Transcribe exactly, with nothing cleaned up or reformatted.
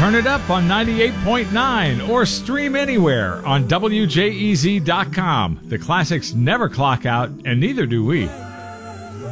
turn it up on ninety-eight point nine or stream anywhere on W J E Z dot com. The classics never clock out, and neither do we.